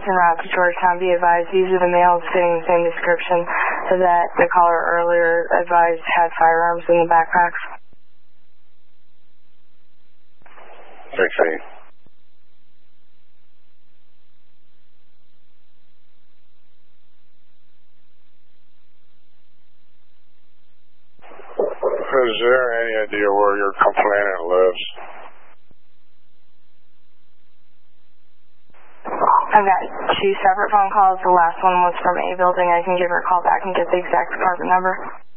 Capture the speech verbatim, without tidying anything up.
en route to Georgetown. Be advised, these are the males fitting the same description that the caller earlier advised had firearms in the backpacks. six eight. Is there any idea where your complainant lives? I've got two separate phone calls. The last one was from A building. I can give her a call back and get the exact apartment number.